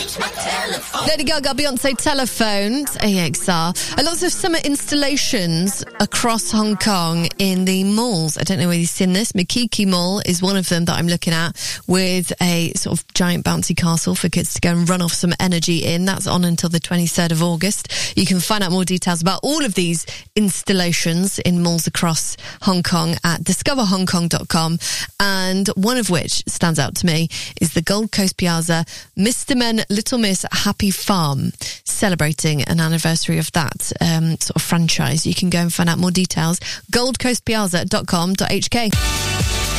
Lady Gaga, Beyonce, Telephone, AXR. Lots of summer installations across Hong Kong in the malls. I don't know whether you've seen this. Makiki Mall is one of them that I'm looking at, with a sort of giant bouncy castle for kids to go and run off some energy in. That's on until the 23rd of August. You can find out more details about all of these installations in malls across Hong Kong at discoverhongkong.com. And one of which stands out to me is the Gold Coast Piazza Mr. Men Little Miss Happy Farm, celebrating an anniversary of that sort of franchise. You can go and find out more details. goldcoastpiazza.com.hk.